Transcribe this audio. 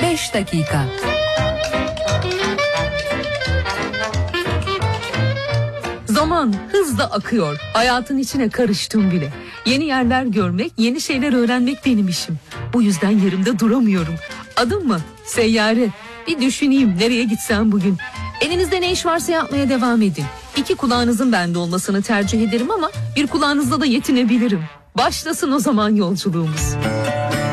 5 dakika. Zaman hızla akıyor. Hayatın içine karıştım bile. Yeni yerler görmek, yeni şeyler öğrenmek benim işim. Bu yüzden yerimde duramıyorum. Adım mı? Seyyare. Bir düşüneyim nereye gitsem bugün. Elinizde ne iş varsa yapmaya devam edin. 2 kulağınızın bende olmasını tercih ederim ama bir kulağınızla da yetinebilirim. Başlasın o zaman yolculuğumuz.